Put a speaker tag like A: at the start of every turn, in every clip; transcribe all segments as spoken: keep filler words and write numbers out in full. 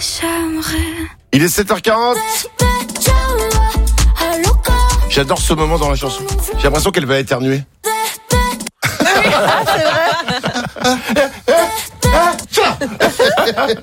A: Il est sept heures quarante. J'adore ce moment dans la chanson. J'ai l'impression qu'elle va éternuer.
B: Ah, c'est vrai.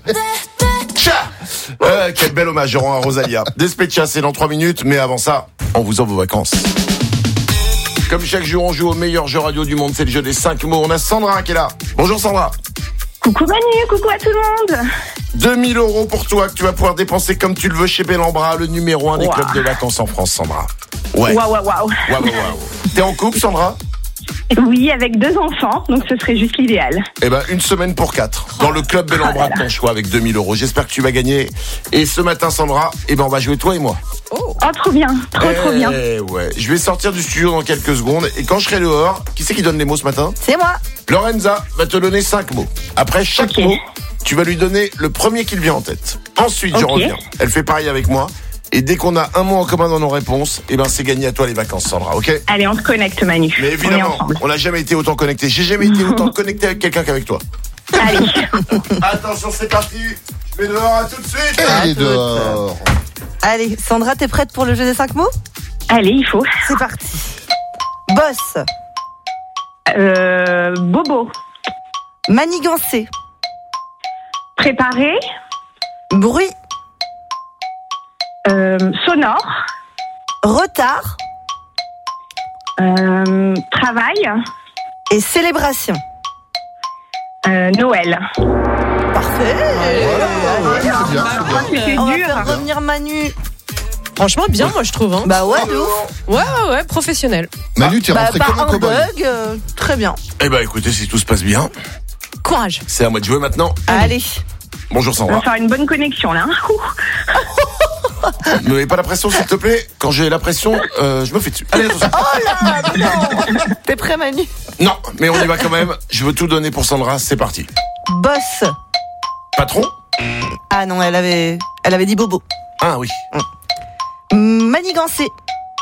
A: euh, Quel bel hommage, je rends à Rosalia. Despecha, c'est dans trois minutes, mais avant ça, on vous offre vos vacances. Comme chaque jour, on joue au meilleur jeu radio du monde, c'est le jeu des cinq mots. On a Sandra qui est là. Bonjour Sandra.
C: Coucou Manu, coucou à tout le monde.
A: deux mille euros pour toi que tu vas pouvoir dépenser comme tu le veux chez Bellambra, le numéro un des wow. clubs de vacances en France, Sandra.
C: Ouais. Waouh, waouh, waouh.
A: Waouh, waouh. T'es en couple, Sandra ?
C: Oui, avec deux enfants, donc ce serait juste l'idéal.
A: Eh ben, une semaine pour quatre, dans le club Bellambra de ton choix avec deux mille euros. J'espère que tu vas gagner. Et ce matin, Sandra, eh ben, on va jouer toi et moi.
C: Oh, oh trop bien, trop,
A: eh,
C: trop bien.
A: Ouais, je vais sortir du studio dans quelques secondes. Et quand je serai dehors, qui c'est qui donne les mots ce matin ?
B: C'est moi.
A: Lorenza va te donner cinq mots. Après chaque okay. mot, tu vas lui donner le premier qui te vient en tête. Ensuite, okay. je reviens. Elle fait pareil avec moi. Et dès qu'on a un mot en commun dans nos réponses, eh ben c'est gagné à toi les vacances, Sandra, ok ?
C: Allez, on se connecte, Manu.
A: Mais évidemment, on n'a jamais été autant connecté. J'ai jamais été autant connecté avec quelqu'un qu'avec toi.
C: Allez.
A: Attention, c'est parti. Je vais dehors, à tout de suite.
B: Allez, dehors. Allez, Sandra, t'es prête pour le jeu des cinq mots ?
C: Allez, il faut.
B: C'est parti. Boss.
C: Euh, bobo.
B: Manigancer.
C: Préparer.
B: Bruit.
C: Euh, sonore.
B: Retard.
C: Euh, travail.
B: Et célébration.
C: Euh, Noël.
B: Parfait.
D: Ouais, ouais,
C: c'est bien, c'est bien.
B: On va faire revenir Manu.
D: Franchement, bien, moi, je trouve. Hein.
B: Bah ouais, de ouf.
D: Ouais, ouais, ouais, professionnel.
E: Manu, tu es
B: bah,
E: rentré comme un cow-boy.
B: bug, euh, très bien.
A: Eh ben, écoutez, si tout se passe bien.
D: Courage.
A: C'est à moi de jouer maintenant.
B: Allez.
A: Bonjour Sandra.
C: On va faire une bonne connexion, là.
A: Ne mets pas la pression, s'il te plaît. Quand j'ai la pression, euh, je me fais dessus. Allez, attention.
B: Oh là, non. T'es prêt, Manu ?
A: Non, mais on y va quand même. Je veux tout donner pour Sandra. C'est parti.
B: Boss.
A: Patron ?
B: Ah non, elle avait, elle avait dit bobo.
A: Ah oui.
B: Manigancer.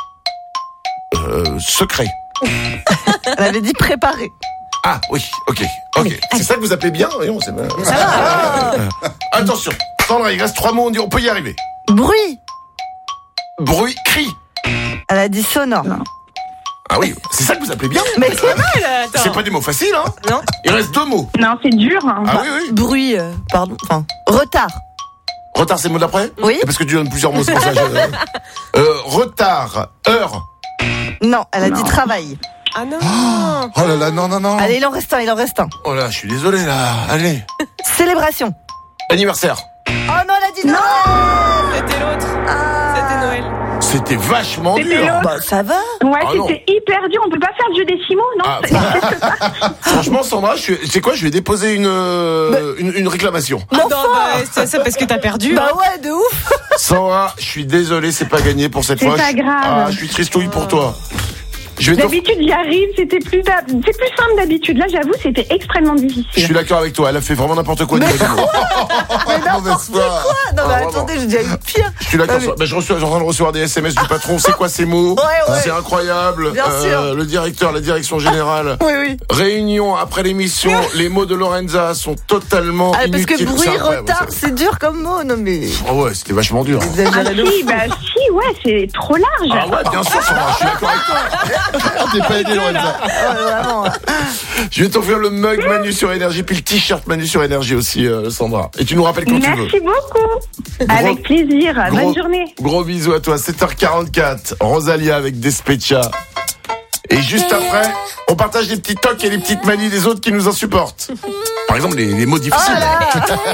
A: Euh, secret.
B: Elle avait dit préparer.
A: Ah oui, ok, ok. Allez, c'est allez. Ça que vous appelez bien ? Voyons, c'est bien.
B: Ça va.
A: Euh, attention, Sandra, il reste trois mots, on, dit, on peut y arriver.
B: Bruit.
A: Bruit, cri.
B: Elle a dit sonore. Non.
A: Ah oui, c'est ça que vous appelez bien ?
B: Mais c'est mal,
A: c'est pas des mots faciles, hein ?
B: Non.
A: Il reste deux mots.
C: Non, c'est dur. Hein.
A: Ah
B: bah,
A: oui, oui.
B: Bruit, euh, pardon. Enfin, retard.
A: Retard, c'est le mot d'après ?
B: Oui.
A: Et parce que tu donnes plusieurs mots, c'est pour ça. Je... Euh, retard, heure.
B: Non, elle a
C: non.
B: dit travail.
D: Ah non.
E: Oh, oh là là, non, non, non.
B: Allez, il en reste un, il en reste un.
A: Oh là, je suis désolé, là. Allez.
B: Célébration.
A: Anniversaire.
B: Oh non, elle a dit non.
D: C'était l'autre. Ah. C'était Noël.
A: C'était vachement
C: c'était
A: dur.
B: Bah, ça va.
C: Ouais,
A: ah,
C: c'était non. hyper dur. On peut pas faire le jeu des six mots, non ah,
A: bah, franchement, Sandra, je sais quoi, je vais déposer une, euh, bah, une, une réclamation.
D: Ah non, bah, c'est, c'est parce que t'as perdu.
B: Bah
D: hein.
B: ouais, de ouf.
A: Sandra, je suis désolé, c'est pas gagné pour cette
C: c'est
A: fois.
C: C'est pas
A: je,
C: grave.
A: Ah, je suis tristouille pour toi. Je vais
C: d'habitude, j'y arrive, c'était plus, c'est plus simple d'habitude. Là, j'avoue, c'était extrêmement difficile.
A: Je suis d'accord avec toi, elle a fait vraiment n'importe quoi.
B: Mais, mais n'importe quoi. Non, mais ah, attendez, j'ai déjà eu pire.
A: Je suis d'accord. Ah, mais... bah, je reçois, j'ai en train de recevoir des S M S du patron. C'est quoi ces mots ?
B: Ouais, ouais.
A: C'est incroyable.
B: Bien
A: euh,
B: sûr.
A: Le directeur, la direction générale.
B: Oui, oui.
A: Réunion après l'émission. Les mots de Lorenza sont totalement
B: ah,
A: inutiles.
B: Parce que bruit, retard, c'est dur comme mot. Non, mais.
A: Oh ouais, c'était vachement dur.
C: Ah, si, bah si, ouais, c'est trop large.
A: Ah ouais, bien sûr, Sandra, je suis d'accord avec toi.
E: T'es pas aidé, Lorenza.
B: Ouais,
A: je vais t'offrir le mug Manu sur Énergie, puis le t-shirt Manu sur Énergie aussi, euh, Sandra. Et tu nous rappelles quand
C: Merci
A: tu veux.
C: Merci beaucoup. Gros, avec plaisir.
A: Gros,
C: bonne journée.
A: Gros bisous à toi. sept heures quarante-quatre. Rosalia avec Despecha. Et juste après, on partage les petits tocs et les petites manies des autres qui nous insupportent. Par exemple, les, les mots difficiles.
B: Oh là